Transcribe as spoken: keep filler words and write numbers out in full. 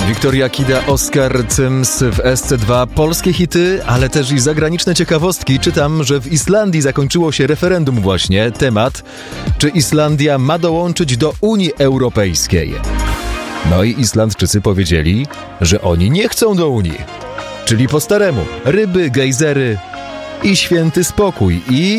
Wiktoria Kida, Oskar Cyms w S C dwa. Polskie hity, ale też i zagraniczne ciekawostki. Czytam, że w Islandii zakończyło się referendum właśnie. Temat, czy Islandia ma dołączyć do Unii Europejskiej. No i Islandczycy powiedzieli, że oni nie chcą do Unii. Czyli po staremu. Ryby, gejzery i święty spokój. I